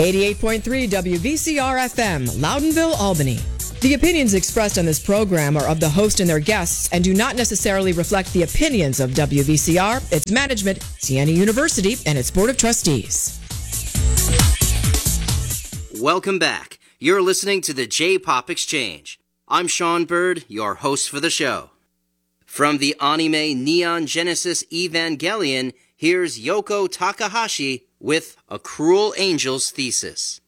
88.3 WVCR FM, Loudonville, Albany. The opinions expressed on this program are of the host and their guests and do not necessarily reflect the opinions of WVCR, its management, Siena University, and its Board of Trustees. Welcome back. You're listening to the J-Pop Exchange. I'm Sean Bird, your host for the show. From the anime Neon Genesis Evangelion, here's Yoko Takahashi with A Cruel Angel's Thesis.